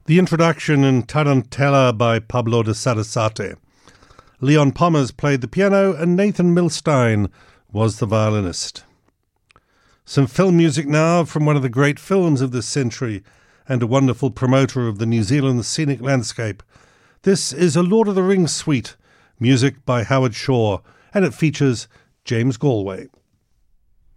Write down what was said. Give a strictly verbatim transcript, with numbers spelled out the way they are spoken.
The introduction in Tarantella by Pablo de Sarasate. Leon Pommers played the piano and Nathan Milstein was the violinist. Some film music now from one of the great films of this century and a wonderful promoter of the New Zealand scenic landscape. This is a Lord of the Rings suite, music by Howard Shaw, and it features James Galway.